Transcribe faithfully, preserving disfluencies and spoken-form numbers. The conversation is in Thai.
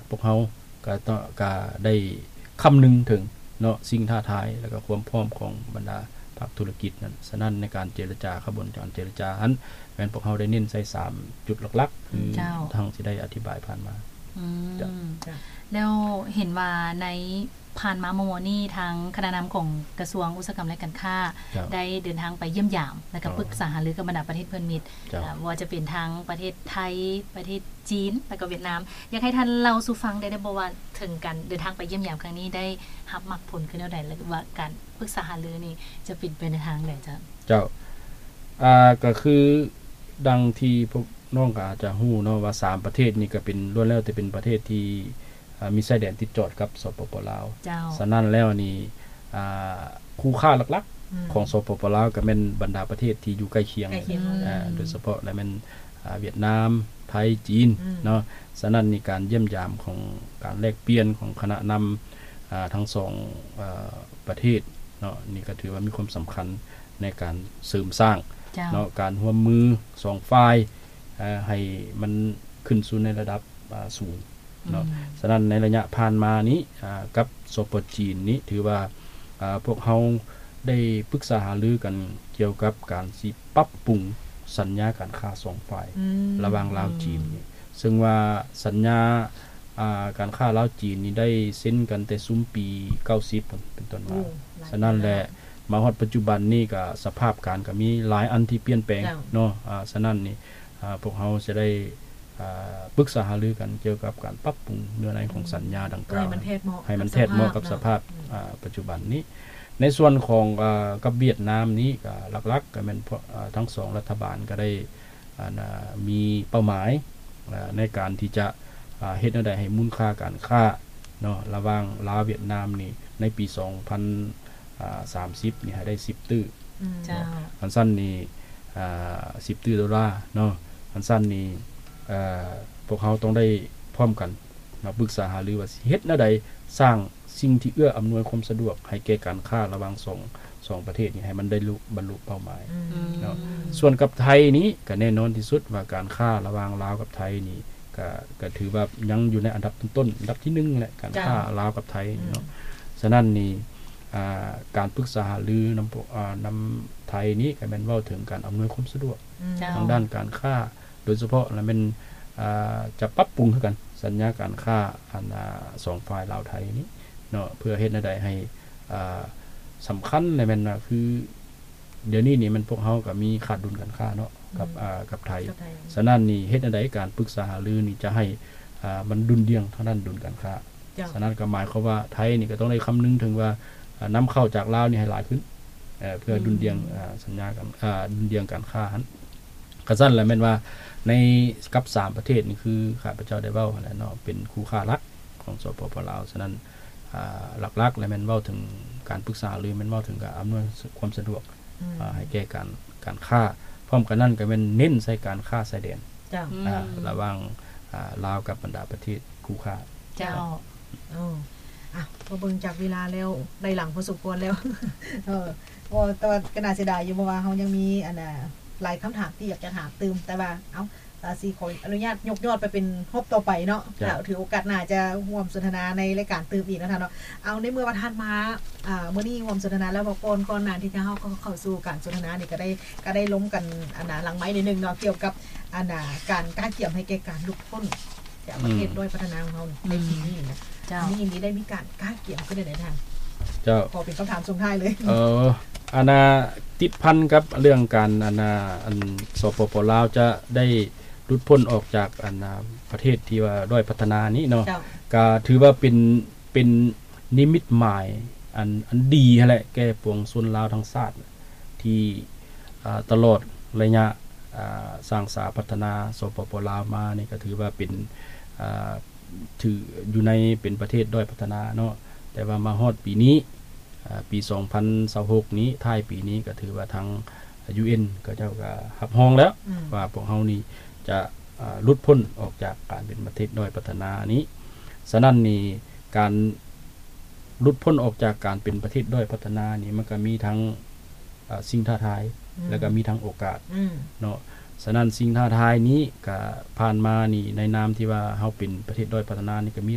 พวกเฮาก็ต้องก็ได้คำนึงถึงเนาะสิ่งท้าทายแล้วก็ความพร้อมของบรรดาภาคธุรกิจนั้นฉะนั้นในการเจรจาขบวนการเจรจาหันแม่นพวกเฮาได้เน้นใส่สามจุดหลักๆคือทางสิได้อธิบายผ่านมาอืมแล้วเห็นว่าในผ่านมาเมื่อวานนี้ทางคณะนำของกระทรวงอุตสาหกรรมและการค้าได้เดินทางไปเยี่ยมยามและก็ปรึกษาหารือกับบรรดาประเทศเพื่อนมิตรว่าจะเป็นทางประเทศไทยประเทศจีนและก็เวียดนามอยากให้ท่านเล่าสู่ฟังได้ได้บ่ว่าถึงการเดินทางไปเยี่ยมยามครั้งนี้ได้รับมรรคผลคือแนวใดและว่าการปรึกษาหารือนี่จะเป็นไปในทางใดจ้ะเจ้าอ่าก็คือดังที่พวกน้องก็อาจจะฮู้เนาะว่าสามประเทศนี้ก็เป็นล้วนแล้วแต่เป็นประเทศที่มีชายแดนติดจอดกับสปป.ลาวฉะนั้นแล้วนี่อ่าคู่ค้าหลักๆของสปป.ลาวก็แม่นบรรดาประเทศที่อยู่ใกล้เคียงอ่าโดยเฉพาะและแม่นอ่าเวียดนามไทยจีนเนาะฉะนั้นในการเยี่ยมยามของการแลกเปลี่ยนของคณะนำอ่าทั้งสองอ่าประเทศเนาะนี่ก็ถือว่ามีความสำคัญในการเสริมสร้างเนาะการร่วมมือสองฝ่ายให้มันขึ้นสู่ในระดับสูงเนาะฉะนั้นในระยะผ่านมานี้กับสปป.จีนนี้ถือว่าพวกเฮาได้ปรึกษาหารือกันเกี่ยวกับการสิปรับปรุงสัญญาการค้าสองฝ่ายระหว่างลาวจีนนี่ซึ่งว่าสัญญาการค้าลาวจีนนี่ได้เซ็นกันแต่ซุมปีเก้าสิบเป็นต้นมาฉะนั้นแหละมาฮอดปัจจุบันนี้ก็สภาพการก็มีหลายอันที่เปลี่ยนแปลงเนาะอ่าฉะนั้นนี่อ่าพวกเฮาจะได้อ่าปรึกษาหารือกันเกี่ยวกับการปรับปรุงเนื้อในของสัญญาดังกล่าวให้มันแท้เหมาะให้มันแท้เหมาะกับสภาพอ่าปัจจุบันนี้ในส่วนของอ่ากับเวียดนามนี้ก็หลักๆก็แม่นอ่าทั้งสองรัฐบาลก็ได้อ่ามีเป้าหมายอ่าในการที่จะอ่าเฮ็ดแนวใดให้มูลค่าการค้าเนาะระหว่างลาวเวียดนามนี่ในปีสองพันสามสิบนี่ให้ได้สิบตื้อจ้าอันสั้นนี่อ่าสิบตื้อดอลลาร์เนาะอันสั้นนี่เอ่อพวกเขาต้องได้พร้อมกันมาปรึกษาหารือว่าเฮ็ดแนวใดสร้างสิ่งที่เอื้ออำนวยความสะดวกให้แก่การค้าระหว่างสอง สองประเทศนี่ให้มันได้บรรลุเป้าหมายเนาะส่วนกับไทยนี้ก็แน่นอนที่สุดว่าการค้าระหว่างลาวกับไทยนี่ก็ก็ถือว่ายังอยู่ในอันดับต้นๆอันดับที่หนึ่งแหละการค้าลาวกับไทยเนาะฉะนั้นนี่การปรึกษาหารือนำนำไทยนี้ก็แม่นเว้าถึงการอำนวยความสะดวกทางด้านการค้าโดยเฉพาะแล้วมันจะปรับปรุงคือกันสัญญาการค้าอันสองฝ่ายลาวไทยนี้เนาะเพื่อเฮ็ดให้ได้ให้สำคัญเลยแม่นว่าคือเดี๋ยวนี้นี่มันพวกเฮาก็มีขาดดุลการค้าเนาะกับอ่ากับไทยฉะนั้นนี่เฮ็ดให้ได้การปรึกษาหารือนี่จะให้อ่ามันดุลเดียงทางด้านดุลการค้าฉะนั้นก็หมายความว่าไทยนี่ก็ต้องได้คำนึงถึงว่านำเข้าจากลาวนี่ให้หลายขึ้นเอ่อเพื่อดุลเดียงอ่าสัญญากันอ่าดุลเดียงการค้าหั่นก็ซั่นแหละแม่นว่าในกับสามประเทศนี่คือข้าพเจ้าได้เว้าหั่นแหละเนาะเป็นคู่ค้าหลักของสปป.ลาวฉะนั้นอ่าหลักๆแล้วแม่นเว้าถึงการปรึกษาหรือแม่นเว้าถึงการอำนวยความสะดวกอ่าให้แก่การการค้าพร้อมกันนั้นก็แม่นเน้นใส่การค้าชายแดนจ้าอ่าระหว่างอ่าลาวกับบรรดาประเทศคู่ค้าเจ้าอ้ออ่ะพอเบิ่งจากเวลาแล้วได้หลังพอสมควรแล้วเออบ่แต่ว่าก็น่าเสียดายอยู่เพราะว่าเฮายังมีอันน่ะหลายคำถามที่อยากจะถามเติมแต่ว่าเอ้าตาสิขออนุญาตยกยอดไปเป็นฮอบต่อไปเนาะแล้วถือโอกาสหน้าจะร่วมสนทนาในรายการเติมอีกนะท่านเนาะเอาในเมื่อว่าท่านมาอ่ามื้อนี้ร่วมสนทนาแล้วบ่ก่อนก่อนหน้าที่จะเฮาเข้าสู่การสนทนานี่ก็ได้ก็ได้ล้มกันอันน่ะหลังไม้นิดนึงเนาะเกี่ยวกับอันน่ะการกล้าเกี่ยมให้แก่การลุกพ้นจากประเทศด้วยพัฒนาของเฮาในปีนี้นะอันนี้นี้ได้มีการกล้าเกี่ยมขึ้นได้ท่านเจ้าขอเป็นคำถามส่งท้ายเลยเอออันน่ะติดพันกับเรื่องการอันน่ะอันสปป.ลาวจะได้หลุดพ้นออกจากอันน่ะประเทศที่ว่าด้อยพัฒนานี้เนาะก็ถือว่าเป็นเป็นนิมิตหมายอันอันดีนั่นแหละแก่ปวงชนลาวทั้งชาติที่อ่าตลอดระยะอ่าสร้างสาพัฒนาสปป.ลาวมานี่ก็ถือว่าเป็นอ่าถืออยู่ในเป็นประเทศด้อยพัฒนาเนาะแต่ว่ามาฮอดปีนี้อ่าปีสองพันยี่สิบหกนี้ท้ายปีนี้ก็ถือว่าทาง ยู เอ็น ก็เจ้าก็รับรองแล้วว่าพวกเฮานี่จะอ่าหลุดพ้นออกจากการเป็นประเทศด้อยพัฒนานี้ฉะนั้นนี่การหลุดพ้นออกจากการเป็นประเทศด้อยพัฒนานี่มันก็มีทั้งอ่าสิ่งท้าทายแล้วก็มีทั้งโอกาสเนาะฉะนั้นสิ่งท้าทายนี้ก็ผ่านมานี่ในนามที่ว่าเฮาเป็นประเทศด้อยพัฒนานี่ก็มี